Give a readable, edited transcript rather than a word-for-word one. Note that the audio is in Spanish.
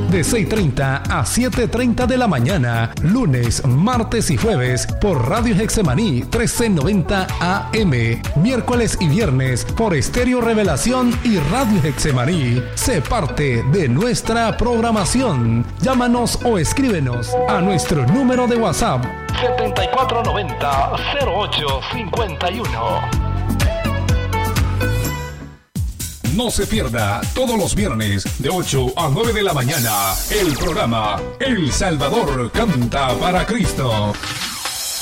de 6:30 a 7:30 de la mañana, lunes, martes y jueves por Radio Hexemaní 1390 AM, miércoles y viernes por Estéreo Revelación y Radio Hexemaní. Sé parte de nuestra programación. Llámanos o escríbenos a nuestro número de WhatsApp 7490-0851. No se pierda todos los viernes de 8 a 9 de la mañana el programa El Salvador canta para Cristo.